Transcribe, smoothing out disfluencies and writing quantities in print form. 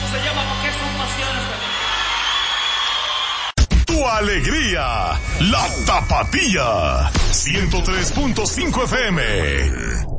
Eso se llama porque son pasiones también. Tu alegría, la Tapatía, 103.5 FM.